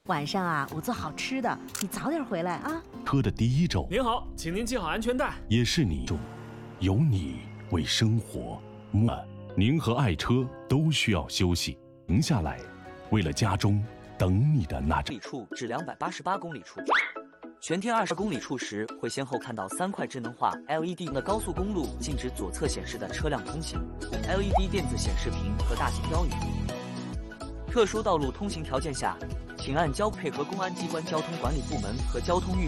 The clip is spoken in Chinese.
晚上啊，我做好吃的，你早点回来啊。 车的第一周， 您好，请您系好安全带。 也是你中，有你为生活。您和爱车都需要休息，停下来，为了家中等你的那里处至288公里处。全天20公里处时，会先后看到3块智能化 LED 的高速公路禁止左侧显示的车辆通行 ，LED 电子显示屏和大型标语。特殊道路通行条件下，请按交配合公安机关交通管理部门和交通运